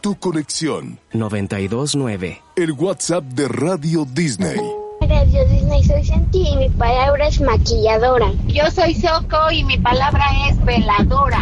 tu conexión. 92.9. El WhatsApp de Radio Disney. Radio Disney, soy Santi y mi palabra es maquilladora. Yo soy Soco y mi palabra es veladora.